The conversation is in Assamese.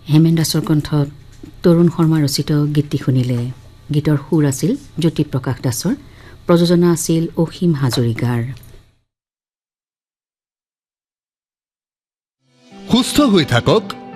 হেমেন দাসৰ কণ্ঠত তৰুণ শৰ্মা ৰচিত গীতটি শুনিলে। গীতৰ সুৰ আছিল জ্যোতিপ্ৰকাশ দাসৰ, প্ৰযোজনা আছিল অসীম হাজৰিকাৰ। সুস্থ হৈ থাকক,